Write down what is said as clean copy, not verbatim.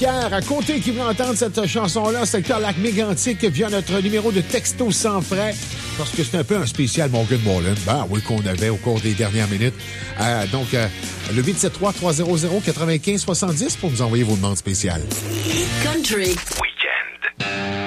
Pierre, à côté qui veut entendre cette chanson-là, secteur Lac-Mégantic, via notre numéro de texto sans frais, parce que c'est un peu un spécial Morgan Wallen, ben oui, qu'on avait au cours des dernières minutes. Donc, le 873-300-9570 pour nous envoyer vos demandes spéciales. Country. Weekend.